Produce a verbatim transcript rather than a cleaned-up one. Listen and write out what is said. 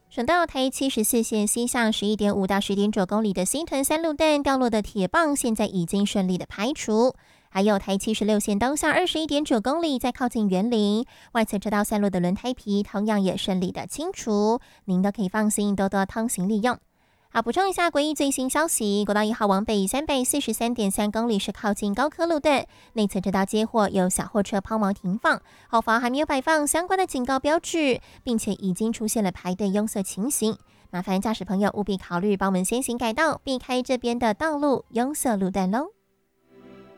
省道台七十四线西向十一点五到十点九公里的新屯三路段掉落的铁棒，现在已经顺利的排除。还有台七十六线东向二十一点九公里，在靠近园林外侧车道散落的轮胎皮，同样也顺利的清除，您都可以放心多多通行利用。好，补充一下国一最新消息，国道一号往北三百四十三点三公里是靠近高科路段，内侧车道接货有小货车抛锚停放，后方还没有摆放相关的警告标志，并且已经出现了排队拥塞情形，麻烦驾驶朋友务必考虑帮我们先行改道，避开这边的道路拥塞路段喽。